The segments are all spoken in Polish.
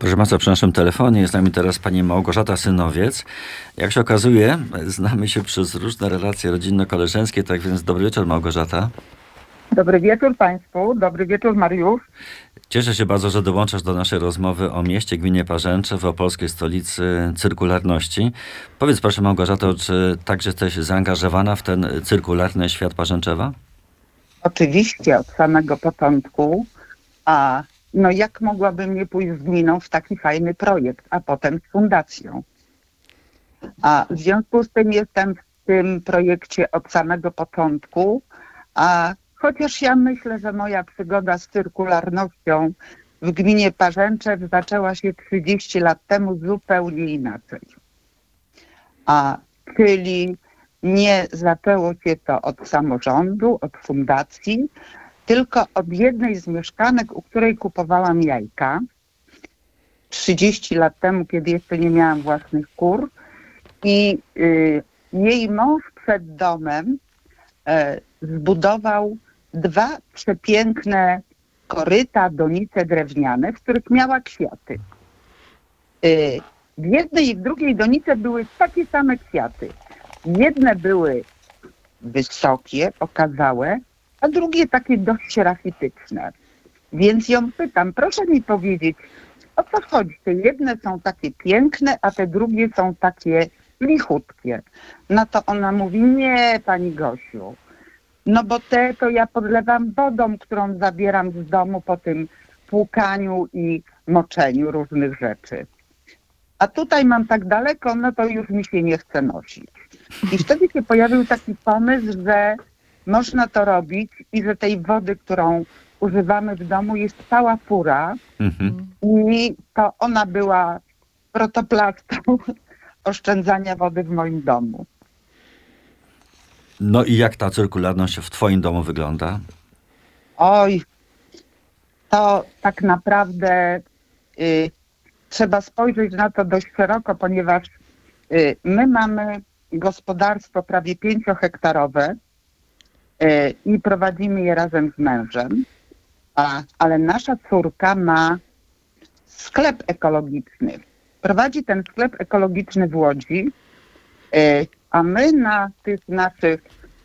Proszę Państwa, przy naszym telefonie jest z nami teraz pani Małgorzata Synowiec. Jak się okazuje, znamy się przez różne relacje rodzinno-koleżeńskie, tak więc dobry wieczór, Małgorzata. Dobry wieczór Państwu, dobry wieczór Mariusz. Cieszę się bardzo, że dołączasz do naszej rozmowy o mieście, gminie Parzęczew, o polskiej stolicy cyrkularności. Powiedz proszę Małgorzato, czy także jesteś zaangażowana w ten cyrkularny świat Parzęczewa? Oczywiście od samego początku, a no jak mogłabym nie pójść z gminą w taki fajny projekt, a potem z fundacją. A w związku z tym jestem w tym projekcie od samego początku, a chociaż ja myślę, że moja przygoda z cyrkularnością w gminie Parzęczew zaczęła się 30 lat temu zupełnie inaczej. Czyli nie zaczęło się to od samorządu, od fundacji, tylko od jednej z mieszkanek, u której kupowałam jajka 30 lat temu, kiedy jeszcze nie miałam własnych kur. I jej mąż przed domem zbudował 2 przepiękne koryta, donice drewniane, w których miała kwiaty. W jednej i w drugiej donicy były takie same kwiaty. Jedne były wysokie, okazałe, a drugie takie dość rachityczne. Więc ją pytam, proszę mi powiedzieć, o co chodzi? Te jedne są takie piękne, a te drugie są takie lichutkie. No to ona mówi, nie pani Gosiu, no bo te to ja podlewam wodą, którą zabieram z domu po tym płukaniu i moczeniu różnych rzeczy. A tutaj mam tak daleko, no to już mi się nie chce nosić. I wtedy się pojawił taki pomysł, że można to robić i że tej wody, którą używamy w domu, jest cała fura. I to ona była protoplastą oszczędzania wody w moim domu. No i jak ta cyrkularność w twoim domu wygląda? Oj, to tak naprawdę trzeba spojrzeć na to dość szeroko, ponieważ my mamy gospodarstwo prawie 5-hektarowe i prowadzimy je razem z mężem, ale nasza córka ma sklep ekologiczny. Prowadzi ten sklep ekologiczny w Łodzi, a my na tych naszych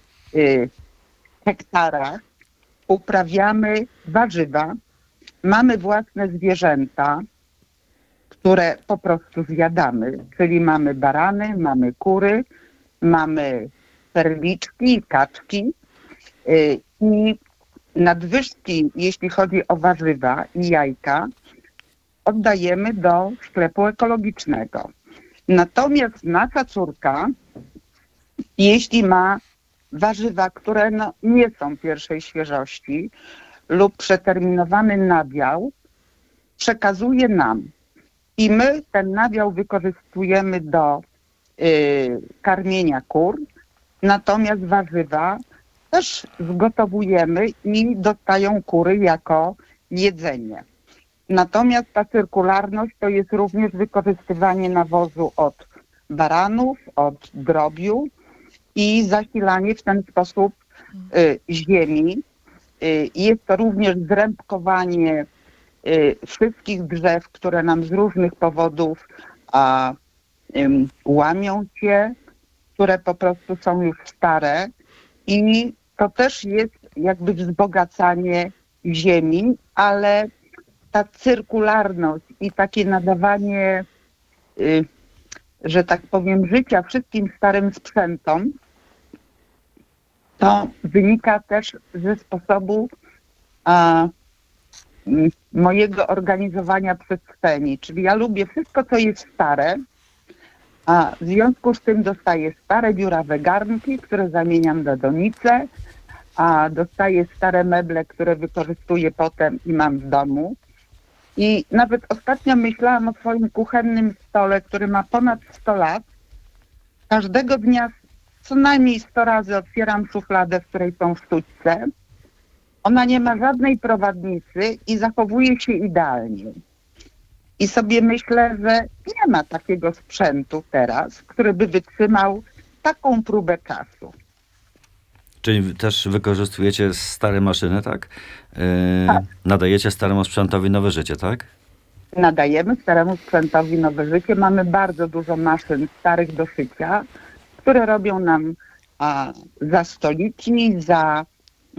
hektarach uprawiamy warzywa, mamy własne zwierzęta, które po prostu zjadamy, czyli mamy barany, mamy kury, mamy perliczki, kaczki i nadwyżki, jeśli chodzi o warzywa i jajka, oddajemy do sklepu ekologicznego. Natomiast nasza córka, jeśli ma warzywa, które nie są pierwszej świeżości lub przeterminowany nabiał, przekazuje nam. I my ten nabiał wykorzystujemy do karmienia kur, natomiast warzywa też zgotowujemy i dostają kury jako jedzenie. Natomiast ta cyrkularność to jest również wykorzystywanie nawozu od baranów, od drobiu i zasilanie w ten sposób ziemi. Jest to również zrębkowanie wszystkich drzew, które nam z różnych powodów łamią się, które po prostu są już stare i to też jest jakby wzbogacanie ziemi, ale ta cyrkularność i takie nadawanie, że tak powiem, życia wszystkim starym sprzętom, to wynika też ze sposobu mojego organizowania przestrzeni. Czyli ja lubię wszystko, co jest stare, a w związku z tym dostaję stare dziurawe garnki, które zamieniam na donice, a dostaję stare meble, które wykorzystuję potem i mam w domu. I nawet ostatnio myślałam o swoim kuchennym stole, który ma ponad 100 lat. Każdego dnia co najmniej 100 razy otwieram szufladę, w której są sztućce. Ona nie ma żadnej prowadnicy i zachowuje się idealnie. I sobie myślę, że nie ma takiego sprzętu teraz, który by wytrzymał taką próbę czasu. Czyli też wykorzystujecie stare maszyny, tak? Tak. Nadajecie staremu sprzętowi nowe życie, tak? nadajemy staremu sprzętowi nowe życie. Mamy bardzo dużo maszyn starych do szycia, które robią nam za stoliczni, za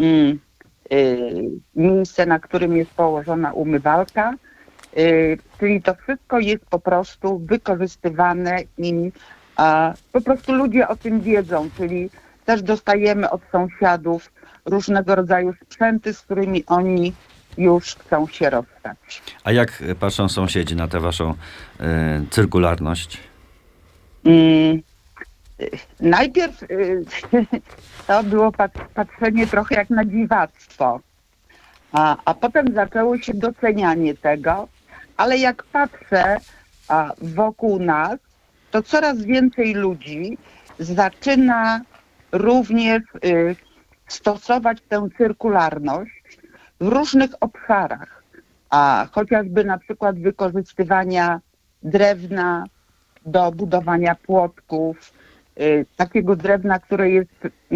miejsce, na którym jest położona umywalka. Czyli to wszystko jest po prostu wykorzystywane i po prostu ludzie o tym wiedzą, czyli też dostajemy od sąsiadów różnego rodzaju sprzęty, z którymi oni już chcą się rozstać. A jak patrzą sąsiedzi na tę waszą cyrkularność? Najpierw to było patrzenie trochę jak na dziwactwo, a potem zaczęło się docenianie tego, ale jak patrzę wokół nas, to coraz więcej ludzi zaczyna również stosować tę cyrkularność w różnych obszarach, chociażby na przykład wykorzystywania drewna do budowania płotków, takiego drewna, które jest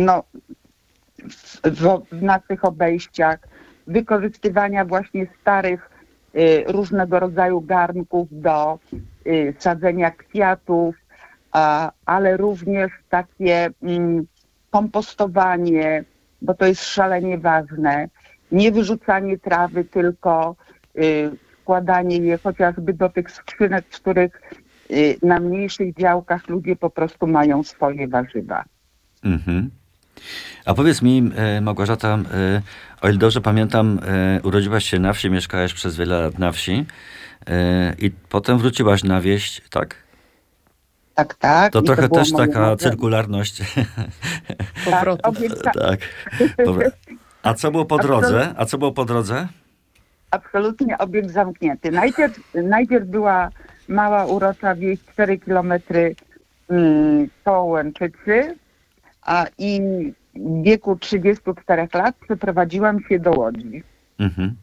w naszych obejściach, wykorzystywania właśnie starych różnego rodzaju garnków do sadzenia kwiatów, ale również takie kompostowanie, bo to jest szalenie ważne, nie wyrzucanie trawy, tylko wkładanie je chociażby do tych skrzynek, w których na mniejszych działkach ludzie po prostu mają swoje warzywa. Mhm. A powiedz mi, Małgorzata, o ile dobrze pamiętam, urodziłaś się na wsi, mieszkałaś przez wiele lat na wsi i potem wróciłaś na wieś, tak? Tak. To I trochę było też moje taka marzenie. cyrkularność. Powrotów. Tak. A co było po drodze? A co było po drodze? Absolutnie obiekt zamknięty. Najpierw była mała, urocza wieś 4 kilometry koło Łęczycy, i w wieku 34 lat przeprowadziłam się do Łodzi. Mhm.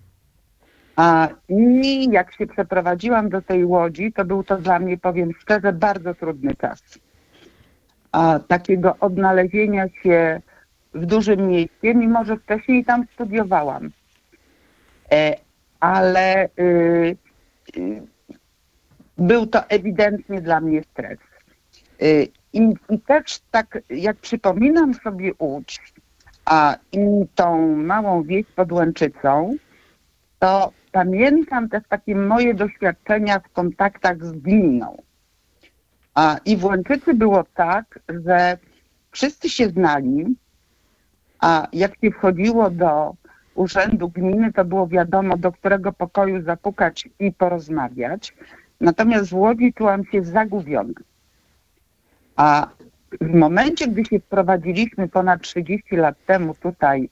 I jak się przeprowadziłam do tej Łodzi, to był to dla mnie, powiem szczerze, bardzo trudny czas. Takiego odnalezienia się w dużym mieście, mimo że wcześniej tam studiowałam. Ale był to ewidentnie dla mnie stres. I też tak, jak przypominam sobie Łódź i tą małą wieś pod Łęczycą, to pamiętam też takie moje doświadczenia w kontaktach z gminą. I w Łęczycy było tak, że wszyscy się znali, a jak się wchodziło do urzędu gminy, to było wiadomo, do którego pokoju zapukać i porozmawiać. Natomiast w Łodzi czułam się zagubiona. A w momencie, gdy się wprowadziliśmy ponad 30 lat temu tutaj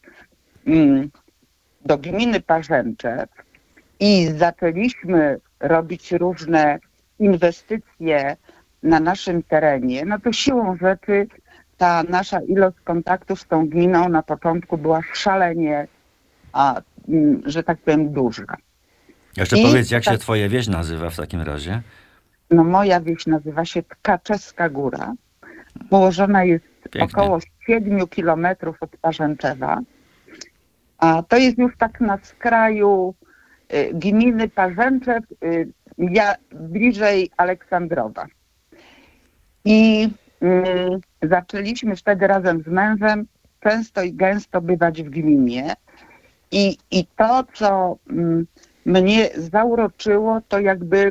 do gminy Parzęczew i zaczęliśmy robić różne inwestycje na naszym terenie, no to siłą rzeczy ta nasza ilość kontaktów z tą gminą na początku była szalenie, że tak powiem, duża. Jeszcze powiedz, jak się twoja wieś nazywa w takim razie? No moja wieś nazywa się Tkaczeska Góra. Położona jest około 7 kilometrów od Parzęczewa. A to jest już tak na skraju gminy Parzęczew, bliżej Aleksandrowa. I zaczęliśmy wtedy razem z mężem często i gęsto bywać w gminie. I to, co mnie zauroczyło, to jakby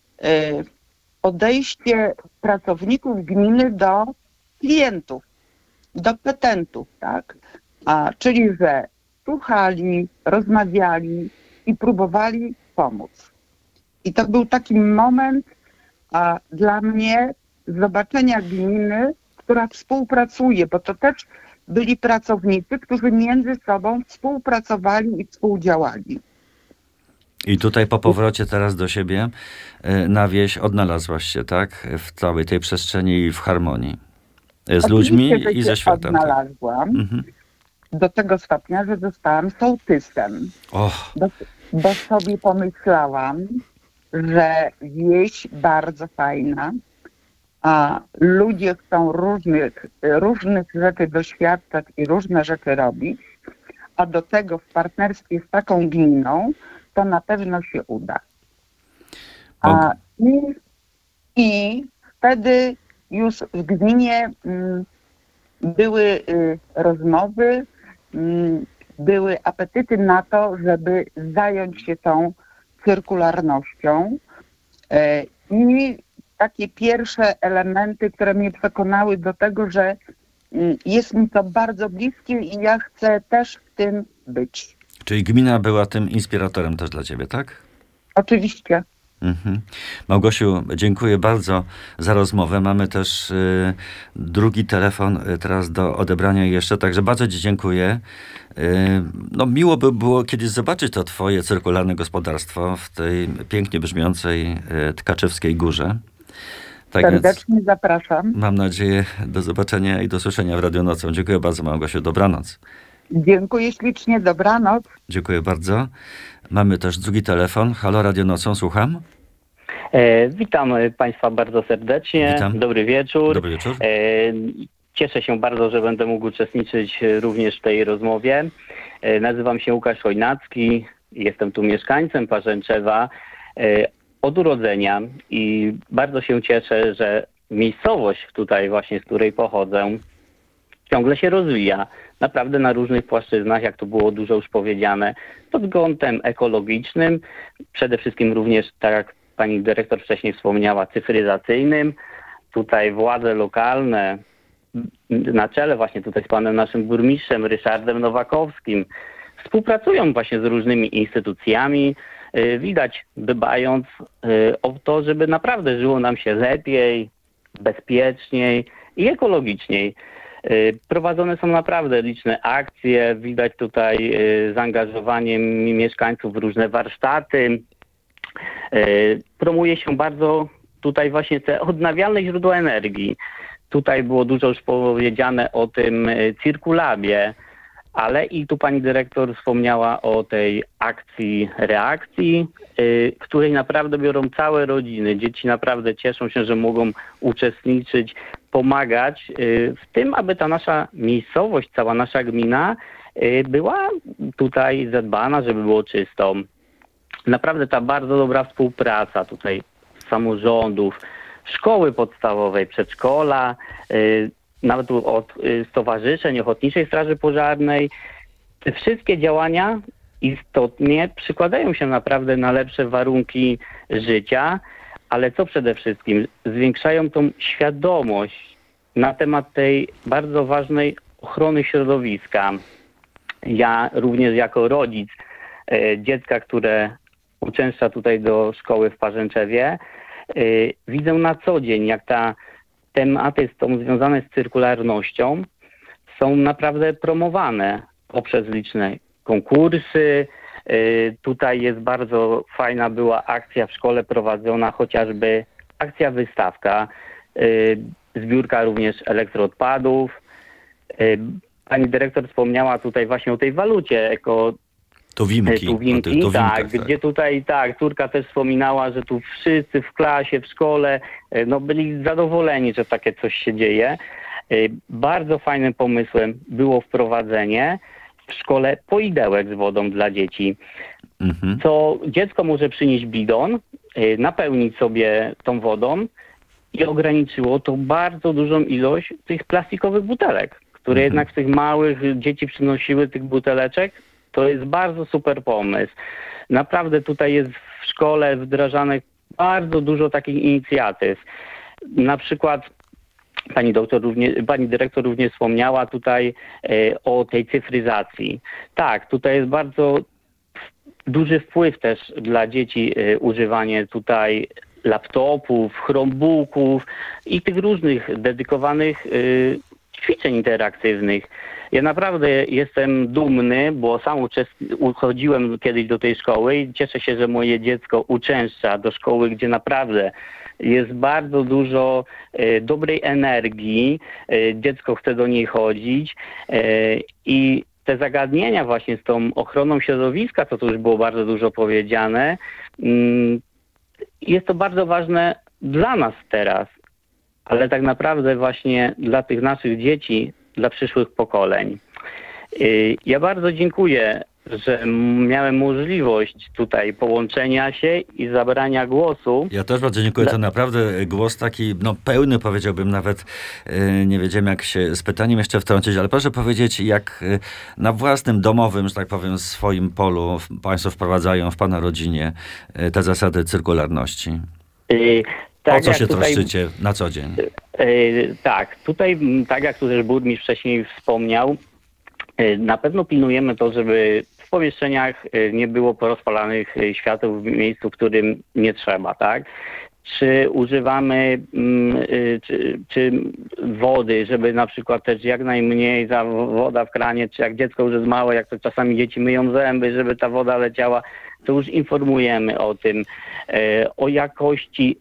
podejście pracowników gminy do klientów, do petentów, tak? Czyli, że słuchali, rozmawiali i próbowali pomóc. I to był taki moment dla mnie zobaczenia gminy, która współpracuje, bo to też byli pracownicy, którzy między sobą współpracowali i współdziałali. I tutaj po powrocie teraz do siebie na wieś odnalazłaś się, tak? W całej tej przestrzeni i w harmonii. Z ludźmi i ze światem. Odnalazłam do tego stopnia, że zostałam sołtysem. Bo sobie pomyślałam, że wieś bardzo fajna, a ludzie chcą różnych rzeczy doświadczać i różne rzeczy robić, a do tego w partnerstwie z taką gminą to na pewno się uda. A, i wtedy już w gminie były rozmowy, były apetyty na to, żeby zająć się tą cyrkularnością. I takie pierwsze elementy, które mnie przekonały do tego, że jest mi to bardzo bliskie i ja chcę też w tym być. Czyli gmina była tym inspiratorem też dla ciebie, tak? Oczywiście. Mhm. Małgosiu, dziękuję bardzo za rozmowę. Mamy też drugi telefon teraz do odebrania jeszcze, także bardzo ci dziękuję. No, miło by było kiedyś zobaczyć to twoje cyrkularne gospodarstwo w tej pięknie brzmiącej Tkaczewskiej Górze. Tak Serdecznie zapraszam. mam nadzieję do zobaczenia i do słyszenia w Radio Nocą. Dziękuję bardzo, Małgosiu. Dobranoc. Dziękuję ślicznie. Dobranoc. Dziękuję bardzo. Mamy też drugi telefon. Halo, Radio Nocą, słucham. Witam Państwa bardzo serdecznie. Witam. Dobry wieczór. Dobry wieczór. Cieszę się bardzo, że będę mógł uczestniczyć również w tej rozmowie. Nazywam się Łukasz Chojnacki. Jestem tu mieszkańcem Parzęczewa od urodzenia i bardzo się cieszę, że miejscowość tutaj właśnie, z której pochodzę, ciągle się rozwija. Naprawdę na różnych płaszczyznach, jak to było dużo już powiedziane, pod kątem ekologicznym, przede wszystkim również, tak jak pani dyrektor wcześniej wspomniała, cyfryzacyjnym. Tutaj władze lokalne, na czele właśnie tutaj z panem naszym burmistrzem Ryszardem Nowakowskim, współpracują właśnie z różnymi instytucjami, widać dbając o to, żeby naprawdę żyło nam się lepiej, bezpieczniej i ekologiczniej. Prowadzone są naprawdę liczne akcje, widać tutaj zaangażowanie mieszkańców w różne warsztaty. Promuje się bardzo tutaj właśnie te odnawialne źródła energii. Tutaj było dużo już powiedziane o tym Circulabie, ale i tu pani dyrektor wspomniała o tej akcji reakcji, której naprawdę biorą całe rodziny. Dzieci naprawdę cieszą się, że mogą uczestniczyć, pomagać w tym, aby ta nasza miejscowość, cała nasza gmina była tutaj zadbana, żeby było czysto. Naprawdę ta bardzo dobra współpraca tutaj samorządów, szkoły podstawowej, przedszkola, nawet od stowarzyszeń Ochotniczej Straży Pożarnej. Te wszystkie działania istotnie przykładają się naprawdę na lepsze warunki życia, ale co przede wszystkim? Zwiększają tą świadomość na temat tej bardzo ważnej ochrony środowiska. Ja również jako rodzic dziecka, które uczęszcza tutaj do szkoły w Parzęczewie, widzę na co dzień, jak te tematy związane z cyrkularnością są naprawdę promowane poprzez liczne konkursy. Tutaj jest bardzo fajna była akcja w szkole prowadzona, chociażby akcja wystawka, zbiórka również elektroodpadów. Pani dyrektor wspomniała tutaj właśnie o tej walucie Tuwimki, tak, gdzie tutaj, tak, córka też wspominała, że tu wszyscy w klasie, w szkole, no byli zadowoleni, że takie coś się dzieje. Bardzo fajnym pomysłem było wprowadzenie w szkole poidełek z wodą dla dzieci. Co dziecko może przynieść bidon, napełnić sobie tą wodą i ograniczyło to bardzo dużą ilość tych plastikowych butelek, które jednak z tych małych dzieci przynosiły tych buteleczek. To jest bardzo super pomysł. Naprawdę tutaj jest w szkole wdrażanych bardzo dużo takich inicjatyw. Na przykład pani dyrektor również wspomniała tutaj o tej cyfryzacji. Tak, tutaj jest bardzo duży wpływ też dla dzieci używanie tutaj laptopów, chromebooków i tych różnych dedykowanych ćwiczeń interaktywnych. Ja naprawdę jestem dumny, bo sam chodziłem kiedyś do tej szkoły i cieszę się, że moje dziecko uczęszcza do szkoły, gdzie naprawdę jest bardzo dużo dobrej energii, dziecko chce do niej chodzić i te zagadnienia właśnie z tą ochroną środowiska, co tu już było bardzo dużo powiedziane, jest to bardzo ważne dla nas teraz, ale tak naprawdę właśnie dla tych naszych dzieci, dla przyszłych pokoleń. Ja bardzo dziękuję że miałem możliwość tutaj połączenia się i zabrania głosu. Ja też bardzo dziękuję. To naprawdę głos taki, pełny, powiedziałbym nawet. Nie wiedziałem, jak się z pytaniem jeszcze wtrącić, ale proszę powiedzieć, jak na własnym, domowym, że tak powiem, swoim polu państwo wprowadzają w pana rodzinie te zasady cyrkularności. O co się troszczycie na co dzień? Tak, tutaj, tak jak tu też burmistrz wcześniej wspomniał, na pewno pilnujemy to, żeby w pomieszczeniach nie było porozpalanych świateł w miejscu, w którym nie trzeba, tak? Czy używamy czy wody, żeby na przykład też jak najmniej ta woda w kranie, czy jak dziecko już jest małe, jak to czasami dzieci myją zęby, żeby ta woda leciała, to już informujemy o tym, o jakości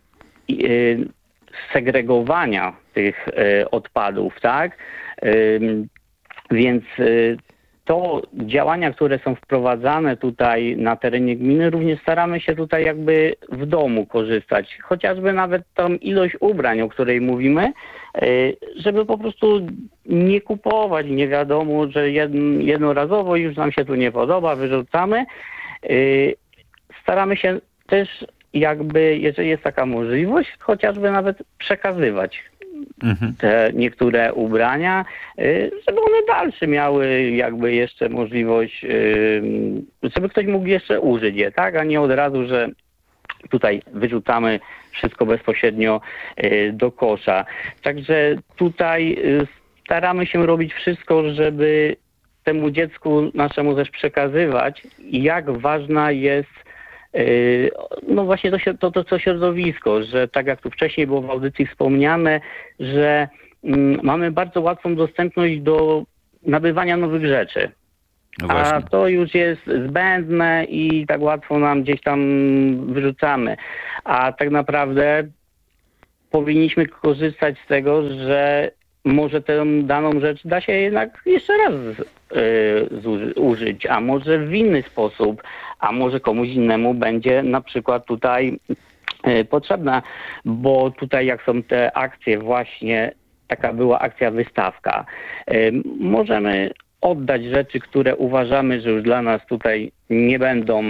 segregowania tych odpadów, tak? Więc to działania, które są wprowadzane tutaj na terenie gminy, również staramy się tutaj jakby w domu korzystać. Chociażby nawet tą ilość ubrań, o której mówimy, żeby po prostu nie kupować, nie wiadomo, że jednorazowo już nam się tu nie podoba, wyrzucamy. Staramy się też jakby, jeżeli jest taka możliwość, chociażby nawet przekazywać te niektóre ubrania, żeby one dalsze miały jakby jeszcze możliwość, żeby ktoś mógł jeszcze użyć je, tak? A nie od razu, że tutaj wyrzucamy wszystko bezpośrednio do kosza. Także tutaj staramy się robić wszystko, żeby temu dziecku naszemu też przekazywać, jak ważna jest właśnie to środowisko, że tak jak tu wcześniej było w audycji wspomniane, że mamy bardzo łatwą dostępność do nabywania nowych rzeczy. No właśnie. A to już jest zbędne i tak łatwo nam gdzieś tam wyrzucamy. A tak naprawdę powinniśmy korzystać z tego, że może tę daną rzecz da się jednak jeszcze raz użyć, a może w inny sposób, a może komuś innemu będzie na przykład tutaj potrzebna, bo tutaj jak są te akcje właśnie, taka była akcja wystawka, możemy oddać rzeczy, które uważamy, że już dla nas tutaj nie będą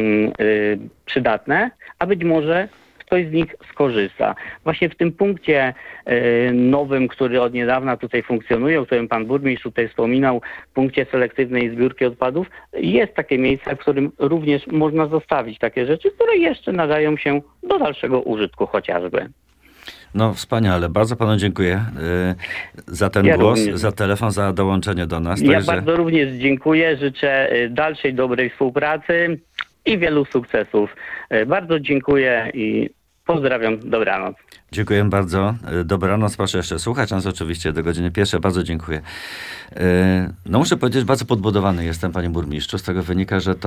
przydatne, a być może ktoś z nich skorzysta. Właśnie w tym punkcie nowym, który od niedawna tutaj funkcjonuje, o którym pan burmistrz tutaj wspominał, punkcie selektywnej zbiórki odpadów, jest takie miejsce, w którym również można zostawić takie rzeczy, które jeszcze nadają się do dalszego użytku chociażby. No wspaniale. Bardzo panu dziękuję za ten głos, również za telefon, za dołączenie do nas. Ja bardzo również dziękuję. Życzę dalszej dobrej współpracy i wielu sukcesów. Bardzo dziękuję i pozdrawiam. Dobranoc. Dziękuję bardzo. Dobranoc. Proszę jeszcze słuchać nas oczywiście do godziny 1. Bardzo dziękuję. Muszę powiedzieć, że bardzo podbudowany jestem, panie burmistrzu. Z tego wynika, że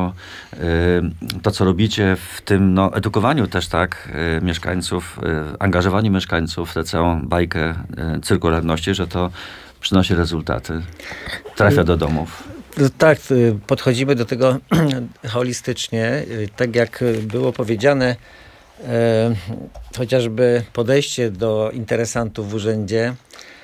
to co robicie w tym edukowaniu też mieszkańców, angażowaniu mieszkańców w tę całą bajkę cyrkularności, że to przynosi rezultaty. Trafia do domów. Tak, podchodzimy do tego holistycznie. Tak jak było powiedziane, chociażby podejście do interesantów w urzędzie,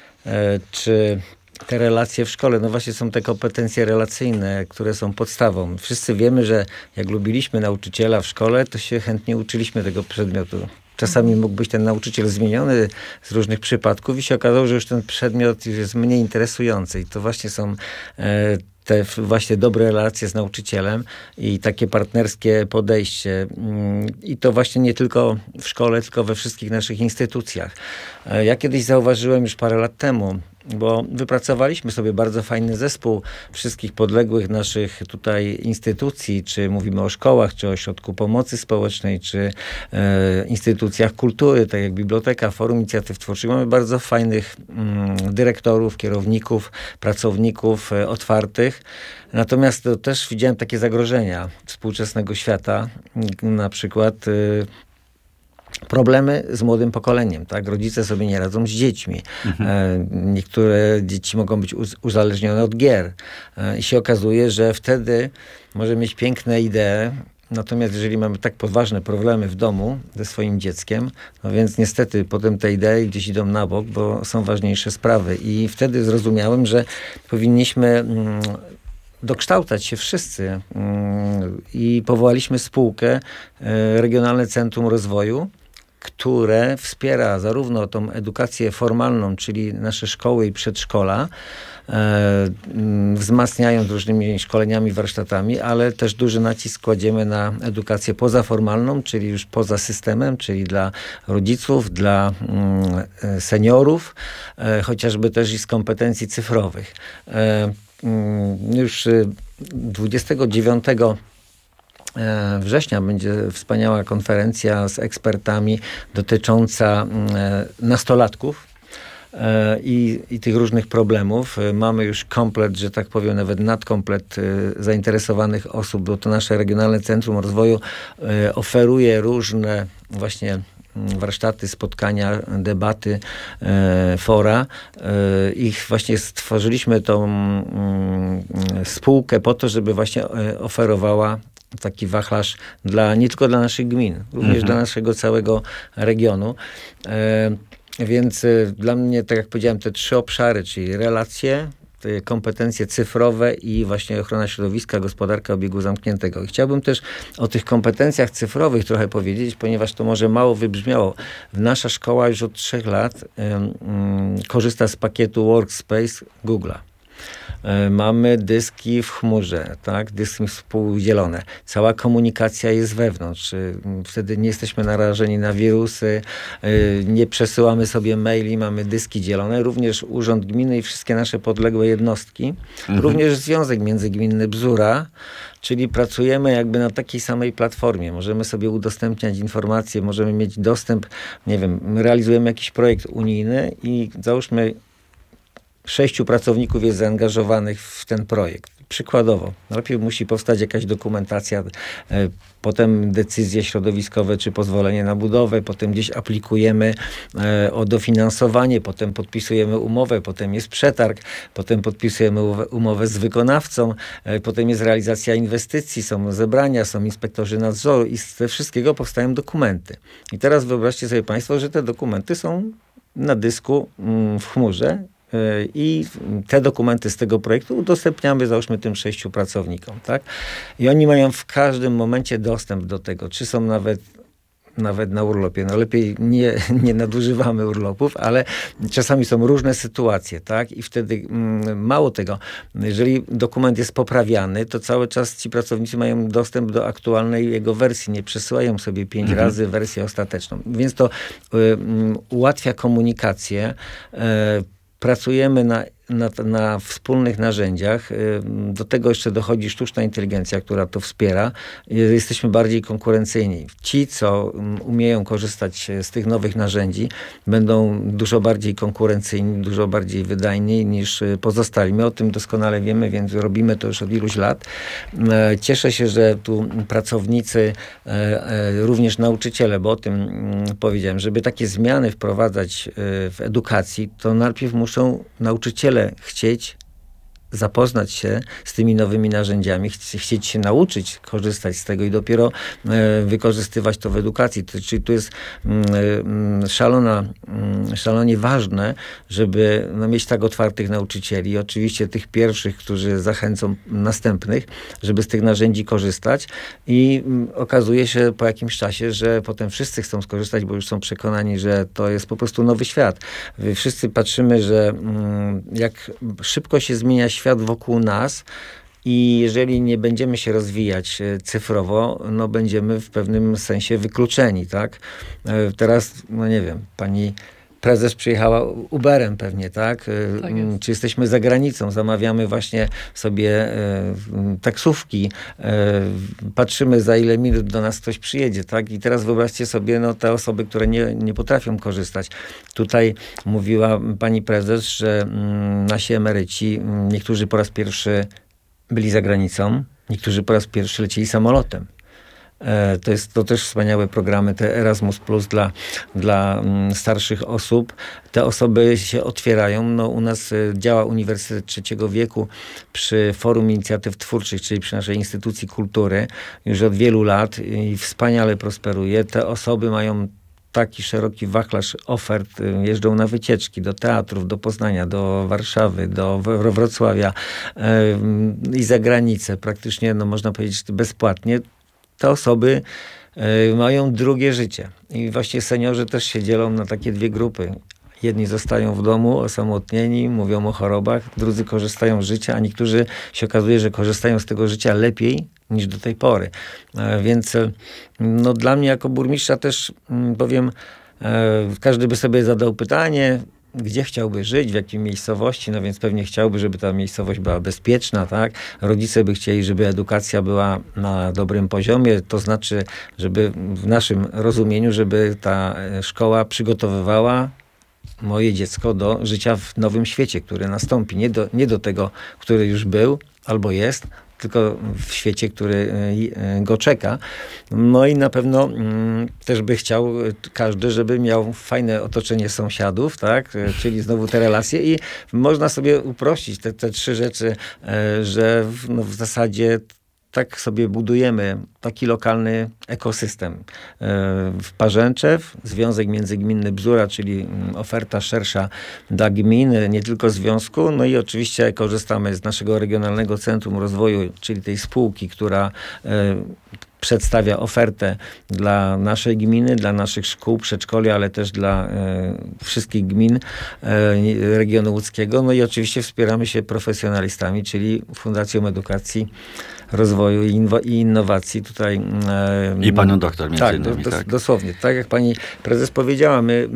czy te relacje w szkole, właśnie są te kompetencje relacyjne, które są podstawą. Wszyscy wiemy, że jak lubiliśmy nauczyciela w szkole, to się chętnie uczyliśmy tego przedmiotu. Czasami mógł być ten nauczyciel zmieniony z różnych przypadków i się okazało, że już ten przedmiot jest mniej interesujący. I to właśnie są te właśnie dobre relacje z nauczycielem i takie partnerskie podejście. I to właśnie nie tylko w szkole, tylko we wszystkich naszych instytucjach. Ja kiedyś zauważyłem już parę lat temu, bo wypracowaliśmy sobie bardzo fajny zespół wszystkich podległych naszych tutaj instytucji, czy mówimy o szkołach, czy o Ośrodku Pomocy Społecznej, czy instytucjach kultury, tak jak Biblioteka, Forum Inicjatyw Twórczych. Mamy bardzo fajnych dyrektorów, kierowników, pracowników otwartych. Natomiast to też widziałem takie zagrożenia współczesnego świata, na przykład problemy z młodym pokoleniem, tak? Rodzice sobie nie radzą z dziećmi. Niektóre dzieci mogą być uzależnione od gier. I się okazuje, że wtedy może mieć piękne idee, natomiast jeżeli mamy tak poważne problemy w domu ze swoim dzieckiem, no więc niestety potem te idee gdzieś idą na bok, bo są ważniejsze sprawy. I wtedy zrozumiałem, że powinniśmy dokształcać się wszyscy i powołaliśmy spółkę Regionalne Centrum Rozwoju, które wspiera zarówno tą edukację formalną, czyli nasze szkoły i przedszkola, wzmacniając różnymi szkoleniami, warsztatami, ale też duży nacisk kładziemy na edukację pozaformalną, czyli już poza systemem, czyli dla rodziców, dla seniorów, chociażby też i z kompetencji cyfrowych. Już 29 września będzie wspaniała konferencja z ekspertami dotycząca nastolatków i tych różnych problemów. Mamy już komplet, że tak powiem, nawet nadkomplet zainteresowanych osób, bo to nasze Regionalne Centrum Rozwoju oferuje różne właśnie warsztaty, spotkania, debaty, fora. I właśnie stworzyliśmy tą spółkę po to, żeby właśnie oferowała taki wachlarz nie tylko dla naszych gmin, również dla naszego całego regionu. Więc dla mnie, tak jak powiedziałem, te 3 obszary, czyli relacje, te kompetencje cyfrowe i właśnie ochrona środowiska, gospodarka obiegu zamkniętego. I chciałbym też o tych kompetencjach cyfrowych trochę powiedzieć, ponieważ to może mało wybrzmiało. Nasza szkoła już od 3 lat korzysta z pakietu Workspace Google'a. Mamy dyski w chmurze, tak? Dyski współdzielone. Cała komunikacja jest wewnątrz. Wtedy nie jesteśmy narażeni na wirusy, nie przesyłamy sobie maili, mamy dyski dzielone. Również Urząd Gminy i wszystkie nasze podległe jednostki. Również Związek Międzygminny Bzura, czyli pracujemy jakby na takiej samej platformie. Możemy sobie udostępniać informacje, możemy mieć dostęp, nie wiem, realizujemy jakiś projekt unijny i załóżmy 6 pracowników jest zaangażowanych w ten projekt. Przykładowo, najpierw musi powstać jakaś dokumentacja, potem decyzje środowiskowe czy pozwolenie na budowę, potem gdzieś aplikujemy o dofinansowanie, potem podpisujemy umowę, potem jest przetarg, potem podpisujemy umowę z wykonawcą, potem jest realizacja inwestycji, są zebrania, są inspektorzy nadzoru i z tego wszystkiego powstają dokumenty. I teraz wyobraźcie sobie Państwo, że te dokumenty są na dysku w chmurze, i te dokumenty z tego projektu udostępniamy, załóżmy, tym 6 pracownikom, tak? I oni mają w każdym momencie dostęp do tego, czy są nawet na urlopie. No lepiej nie nadużywamy urlopów, ale czasami są różne sytuacje, tak? I wtedy mało tego, jeżeli dokument jest poprawiany, to cały czas ci pracownicy mają dostęp do aktualnej jego wersji. Nie przesyłają sobie 5 razy wersję ostateczną. Więc to ułatwia komunikację. Pracujemy na wspólnych narzędziach. Do tego jeszcze dochodzi sztuczna inteligencja, która to wspiera. Jesteśmy bardziej konkurencyjni. Ci, co umieją korzystać z tych nowych narzędzi, będą dużo bardziej konkurencyjni, dużo bardziej wydajni niż pozostali. My o tym doskonale wiemy, więc robimy to już od iluś lat. Cieszę się, że tu pracownicy, również nauczyciele, bo o tym powiedziałem, żeby takie zmiany wprowadzać w edukacji, to najpierw muszą nauczyciele chcieć zapoznać się z tymi nowymi narzędziami, chcieć się nauczyć korzystać z tego i dopiero wykorzystywać to w edukacji. Czyli tu jest szalenie ważne, żeby mieć tak otwartych nauczycieli. Oczywiście tych pierwszych, którzy zachęcą następnych, żeby z tych narzędzi korzystać i okazuje się po jakimś czasie, że potem wszyscy chcą skorzystać, bo już są przekonani, że to jest po prostu nowy świat. Wszyscy patrzymy, że jak szybko się zmienia świat wokół nas i jeżeli nie będziemy się rozwijać cyfrowo, no będziemy w pewnym sensie wykluczeni, tak? Teraz, no nie wiem, pani prezes przyjechała Uberem pewnie, tak? Tak jest. Czy jesteśmy za granicą, zamawiamy właśnie sobie taksówki, patrzymy za ile minut do nas ktoś przyjedzie, tak? I teraz wyobraźcie sobie, no te osoby, które nie potrafią korzystać. Tutaj mówiła pani prezes, że nasi emeryci, niektórzy po raz pierwszy byli za granicą, niektórzy po raz pierwszy lecieli samolotem. To też wspaniałe programy, te Erasmus Plus dla starszych osób. Te osoby się otwierają. No, u nas działa Uniwersytet Trzeciego Wieku przy Forum Inicjatyw Twórczych, czyli przy naszej instytucji kultury już od wielu lat i wspaniale prosperuje. Te osoby mają taki szeroki wachlarz ofert, jeżdżą na wycieczki do teatrów, do Poznania, do Warszawy, do Wrocławia i za granicę, praktycznie, no można powiedzieć, bezpłatnie, te osoby mają drugie życie. I właśnie seniorzy też się dzielą na takie dwie grupy. Jedni zostają w domu osamotnieni, mówią o chorobach, drudzy korzystają z życia, a niektórzy się okazuje, że korzystają z tego życia lepiej niż do tej pory. Więc no, dla mnie jako burmistrza też powiem, każdy by sobie zadał pytanie, gdzie chciałby żyć, w jakiej miejscowości, no więc pewnie chciałby, żeby ta miejscowość była bezpieczna, tak? Rodzice by chcieli, żeby edukacja była na dobrym poziomie, to znaczy, żeby w naszym rozumieniu, żeby ta szkoła przygotowywała moje dziecko do życia w nowym świecie, który nastąpi. Nie do tego, który już był albo jest, tylko w świecie, który go czeka. No i na pewno też by chciał każdy, żeby miał fajne otoczenie sąsiadów, tak? Czyli znowu te relacje i można sobie uprościć te trzy rzeczy, że w zasadzie tak sobie budujemy taki lokalny ekosystem. W Parzęczew, Związek Międzygminny Bzura, czyli oferta szersza dla gmin, nie tylko związku, no i oczywiście korzystamy z naszego Regionalnego Centrum Rozwoju, czyli tej spółki, która przedstawia ofertę dla naszej gminy, dla naszych szkół, przedszkoli, ale też dla wszystkich gmin regionu łódzkiego. No i oczywiście wspieramy się profesjonalistami, czyli Fundacją Edukacji, Rozwoju i Innowacji. Tutaj, I panią doktor między innymi. Dosłownie. Tak jak pani prezes powiedziała, my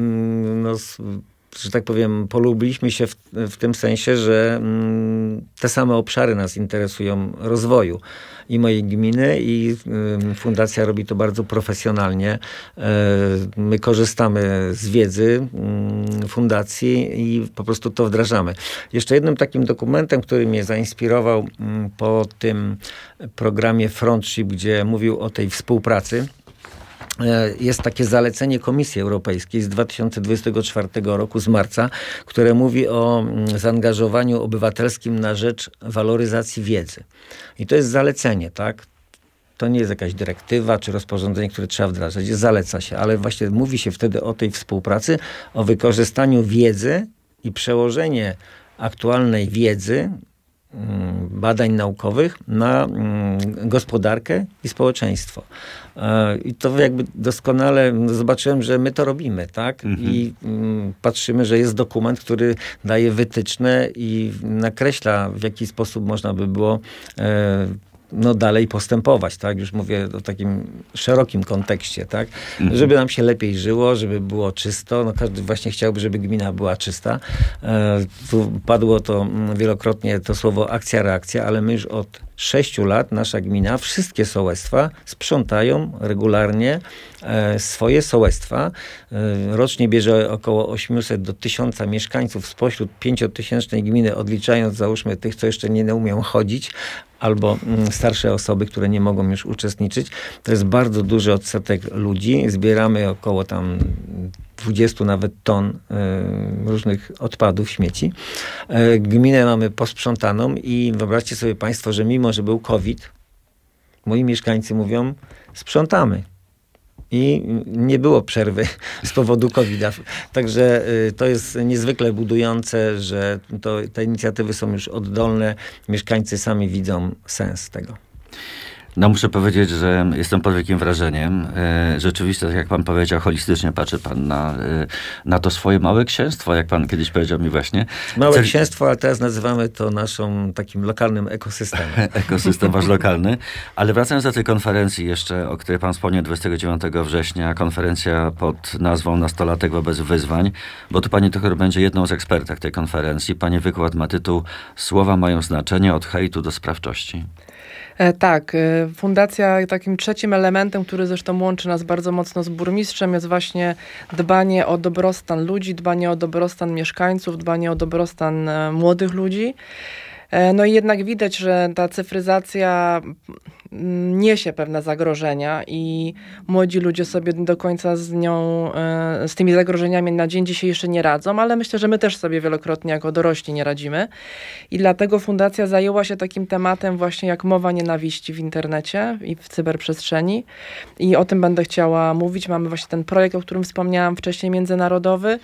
że tak powiem, polubiliśmy się w tym sensie, że te same obszary nas interesują rozwoju i mojej gminy i fundacja robi to bardzo profesjonalnie. My korzystamy z wiedzy fundacji i po prostu to wdrażamy. Jeszcze jednym takim dokumentem, który mnie zainspirował po tym programie Frontship, gdzie mówił o tej współpracy, jest takie zalecenie Komisji Europejskiej z 2024 roku, z marca, które mówi o zaangażowaniu obywatelskim na rzecz waloryzacji wiedzy. I to jest zalecenie, tak? To nie jest jakaś dyrektywa czy rozporządzenie, które trzeba wdrażać. Zaleca się, ale właśnie mówi się wtedy o tej współpracy, o wykorzystaniu wiedzy i przełożenie aktualnej wiedzy, badań naukowych na gospodarkę i społeczeństwo. I to jakby doskonale zobaczyłem, że my to robimy, tak? I patrzymy, że jest dokument, który daje wytyczne i nakreśla, w jaki sposób można by było dalej postępować, tak? Już mówię o takim szerokim kontekście, tak? Żeby nam się lepiej żyło, żeby było czysto. No każdy właśnie chciałby, żeby gmina była czysta. Tu padło to wielokrotnie to słowo akcja, reakcja, ale my już od 6 lat nasza gmina, wszystkie sołectwa sprzątają regularnie swoje sołectwa. Rocznie bierze około 800 do 1000 mieszkańców spośród 5-tysięcznej gminy, odliczając załóżmy tych, co jeszcze nie umieją chodzić, albo starsze osoby, które nie mogą już uczestniczyć. To jest bardzo duży odsetek ludzi. Zbieramy około tam 20 nawet ton różnych odpadów, śmieci. Gminę mamy posprzątaną i wyobraźcie sobie państwo, że mimo, że był COVID, moi mieszkańcy mówią, sprzątamy. I nie było przerwy z powodu COVID-a. Także to jest niezwykle budujące, że te inicjatywy są już oddolne. Mieszkańcy sami widzą sens tego. No muszę powiedzieć, że jestem pod wielkim wrażeniem. Rzeczywiście, tak jak pan powiedział, holistycznie patrzy pan na to swoje małe księstwo, jak pan kiedyś powiedział mi właśnie. Małe księstwo, ale teraz nazywamy to naszym takim lokalnym ekosystemem. Ekosystem wasz lokalny. Ale wracając do tej konferencji jeszcze, o której pan wspomniał 29 września, konferencja pod nazwą Nastolatek wobec wyzwań, bo tu pani doktor będzie jedną z ekspertek tej konferencji. Pani wykład ma tytuł Słowa mają znaczenie od hejtu do sprawczości. Tak, fundacja takim trzecim elementem, który zresztą łączy nas bardzo mocno z burmistrzem, jest właśnie dbanie o dobrostan ludzi, dbanie o dobrostan mieszkańców, dbanie o dobrostan młodych ludzi. No i jednak widać, że ta cyfryzacja niesie pewne zagrożenia i młodzi ludzie sobie do końca z tymi zagrożeniami na dzień dzisiejszy nie radzą, ale myślę, że my też sobie wielokrotnie jako dorośli nie radzimy. I dlatego fundacja zajęła się takim tematem właśnie jak mowa nienawiści w internecie i w cyberprzestrzeni. I o tym będę chciała mówić. Mamy właśnie ten projekt, o którym wspomniałam wcześniej, międzynarodowy.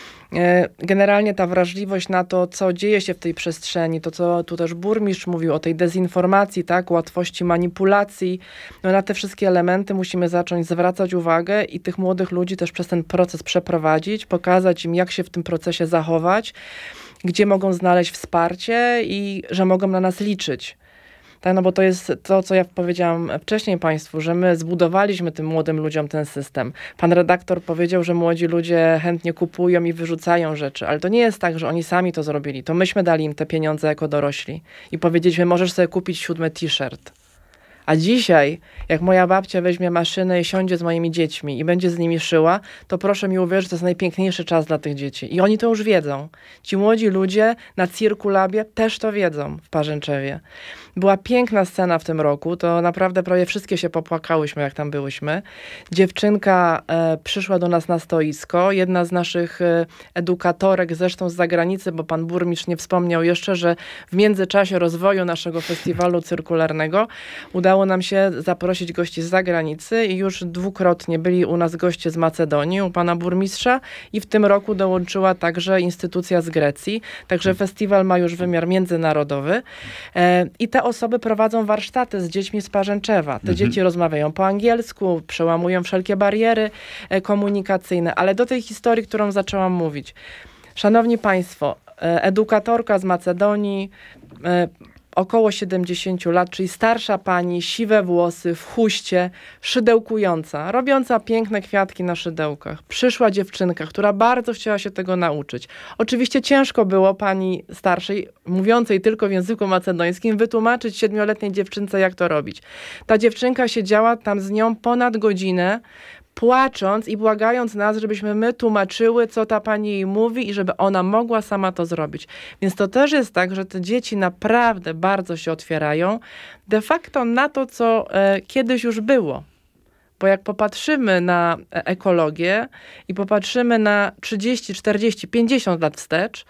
Generalnie ta wrażliwość na to, co dzieje się w tej przestrzeni, to co tu też burmistrz mówił o tej dezinformacji, tak, łatwości manipulacji, no na te wszystkie elementy musimy zacząć zwracać uwagę i tych młodych ludzi też przez ten proces przeprowadzić, pokazać im, jak się w tym procesie zachować, gdzie mogą znaleźć wsparcie i że mogą na nas liczyć. Tak, no bo to jest to, co ja powiedziałam wcześniej Państwu, że my zbudowaliśmy tym młodym ludziom ten system. Pan redaktor powiedział, że młodzi ludzie chętnie kupują i wyrzucają rzeczy, ale to nie jest tak, że oni sami to zrobili. To myśmy dali im te pieniądze jako dorośli i powiedzieliśmy, możesz sobie kupić 7 t-shirt. A dzisiaj, jak moja babcia weźmie maszynę i siądzie z moimi dziećmi i będzie z nimi szyła, to proszę mi uwierzyć, że to jest najpiękniejszy czas dla tych dzieci. I oni to już wiedzą. Ci młodzi ludzie na Circulabie też to wiedzą w Parzęczewie. Była piękna scena w tym roku, to naprawdę prawie wszystkie się popłakałyśmy, jak tam byłyśmy. Dziewczynka przyszła do nas na stoisko, jedna z naszych edukatorek, zresztą z zagranicy, bo pan burmistrz nie wspomniał jeszcze, że w międzyczasie rozwoju naszego festiwalu cyrkularnego udało nam się zaprosić gości z zagranicy i już dwukrotnie byli u nas goście z Macedonii, u pana burmistrza i w tym roku dołączyła także instytucja z Grecji, także festiwal ma już wymiar międzynarodowy i te osoby prowadzą warsztaty z dziećmi z Parzęczewa. Te dzieci rozmawiają po angielsku, przełamują wszelkie bariery komunikacyjne, ale do tej historii, którą zaczęłam mówić. Szanowni Państwo, edukatorka z Macedonii, około 70 lat, czyli starsza pani, siwe włosy, w chuście, szydełkująca, robiąca piękne kwiatki na szydełkach. Przyszła dziewczynka, która bardzo chciała się tego nauczyć. Oczywiście ciężko było pani starszej, mówiącej tylko w języku macedońskim, wytłumaczyć 7-letniej dziewczynce, jak to robić. Ta dziewczynka siedziała tam z nią ponad godzinę, płacząc i błagając nas, żebyśmy my tłumaczyły, co ta pani jej mówi i żeby ona mogła sama to zrobić. Więc to też jest tak, że te dzieci naprawdę bardzo się otwierają de facto na to, co kiedyś już było. Bo jak popatrzymy na ekologię i popatrzymy na 30, 40, 50 lat wstecz,